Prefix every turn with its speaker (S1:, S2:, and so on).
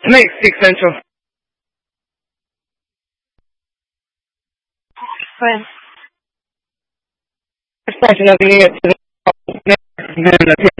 S1: Next extension.
S2: Fine.
S1: Extension of the unit to the